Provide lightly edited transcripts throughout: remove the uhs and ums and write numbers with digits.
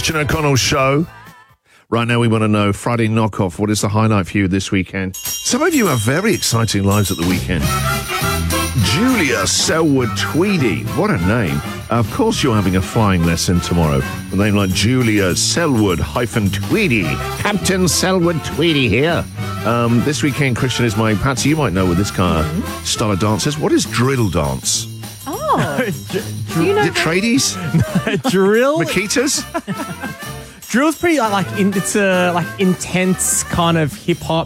Christian O'Connell Show. Right now we want to know, Friday knockoff, what is the highlight for you this weekend? Some of you have very exciting lives at the weekend. Julia Selwood Tweedy, what a name. Of course you're having a flying lesson tomorrow. A name like Julia Selwood-Tweedy. Captain Selwood Tweedy here. This weekend, Christian, is my... Patsy, you might know with this kind of style of dances. What is drill dance? Oh. Do you know tradies? Drill? Makitas? Drill's pretty it's a intense kind of hip hop.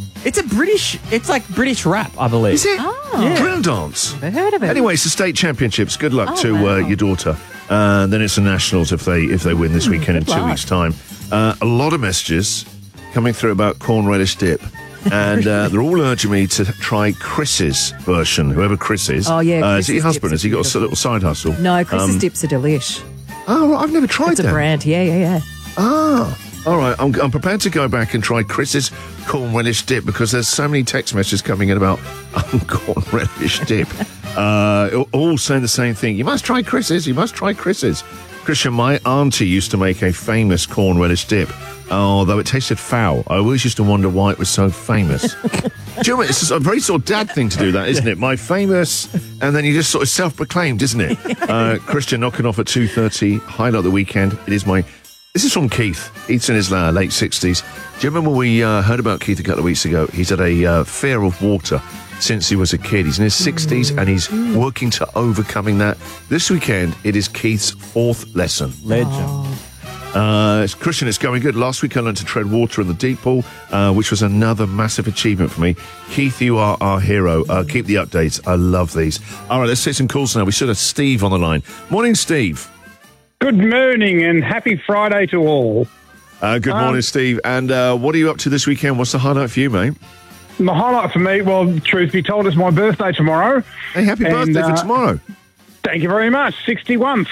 It's like British rap, I believe. Is it? Oh. Yeah. Drill dance. Never heard of it. Anyway, it's the state championships. Good luck to wow. your daughter. Then it's the nationals if they win this weekend in 2 weeks' time. A lot of messages coming through about corn relish dip. And they're all urging me to try Chris's version, whoever Chris is. Oh, yeah. Is it your husband? Has he got a little side hustle? No, Chris's dips are delish. Oh, right, I've never tried It's that. a brand. Yeah. Ah, all right. I'm prepared to go back and try Chris's corn relish dip because there's so many text messages coming in about corn relish dip. All saying the same thing. You must try Chris's. You must try Chris's. Christian, my auntie used to make a famous corn relish dip. Although it tasted foul. I always used to wonder why it was so famous. Do you know what? It's just a very sort of dad thing to do that, isn't it? My famous, and then you just sort of self-proclaimed, isn't it? Christian knocking off at 2:30, highlight of the weekend. This is from Keith. Keith's in his late 60s. Do you remember we heard about Keith a couple of weeks ago? He's had a fear of water since he was a kid. He's in his 60s and he's working to overcoming that. This weekend, it is Keith's 4th lesson. Legend. Christian, it's going good. Last week I learned to tread water in the deep pool, which was another massive achievement for me. Keith, you are our hero. Keep the updates. I love these. All right, let's take some calls now. We should have Steve on the line. Morning, Steve. Good morning and happy Friday to all. Good morning, Steve. And what are you up to this weekend? What's the highlight for you, mate? The highlight for me, well, truth be told, it's my birthday tomorrow. Hey, happy birthday for tomorrow. Thank you very much. 61st.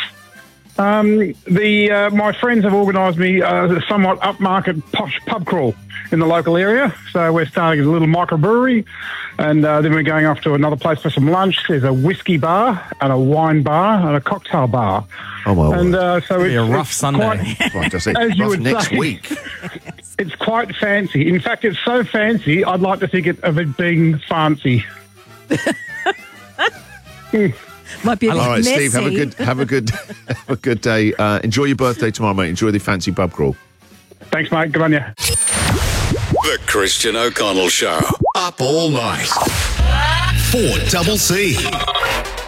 My friends have organised me a somewhat upmarket posh pub crawl in the local area. So we're starting a little microbrewery, and then we're going off to another place for some lunch. There's a whiskey bar and a wine bar and a cocktail bar. Oh, my and word. So it's a rough Sunday. Right, I say, as you rough would next say. week. It's quite fancy. In fact, it's so fancy, I'd like to think of it being fancy. Might be a bit All right, messy. Steve, have a good day. Enjoy your birthday tomorrow, mate. Enjoy the fancy pub crawl. Thanks, mate. Good on you. The Christian O'Connell Show. Up all night. 4CC.